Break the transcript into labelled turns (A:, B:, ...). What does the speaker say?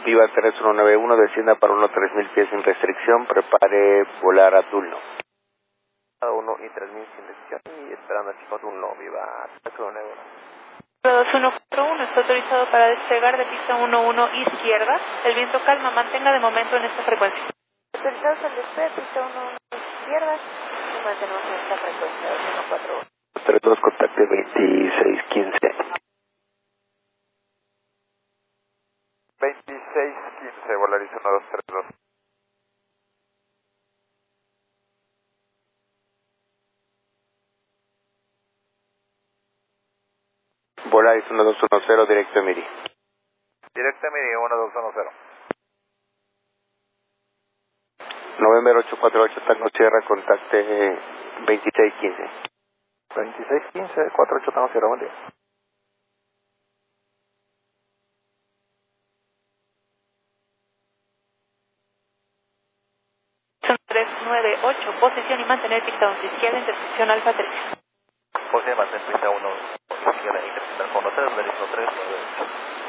A: Viva 3191, descienda para 3000 pies sin restricción, prepare volar a Tulno.
B: 1 y 3000 sin restricción y esperando a Chico Tulno, Viva 3191.
C: 2141 está autorizado para despegar de pista 11 izquierda. El viento calma, mantenga de momento en esta frecuencia.
D: Autorizados al despegue, pista 11 izquierda y mantenemos en esta frecuencia 2141.
A: 32, contacte 2615.
B: 2615, Volaris 1232.
A: Volaris 1210, directo a Miri.
B: Directo a Miri 1210.
A: November 848, Tango Sierra, contacte 2615.
B: 2615, 48 Tango Sierra, buen día.
C: Son 398, posición y mantener pista 11 izquierda, intersección Alfa 3.
B: José, mantener pista 1 izquierda, intersección con 3, Volaris 398.